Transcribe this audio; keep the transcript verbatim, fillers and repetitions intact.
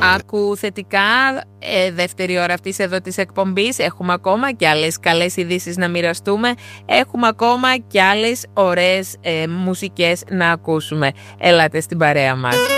Άκου θετικά, ε, δεύτερη ώρα αυτής εδώ της εκπομπής. Έχουμε ακόμα και άλλες καλές ειδήσεις να μοιραστούμε. Έχουμε ακόμα και άλλες ωραίες ε, μουσικές να ακούσουμε. Έλατε στην παρέα μας.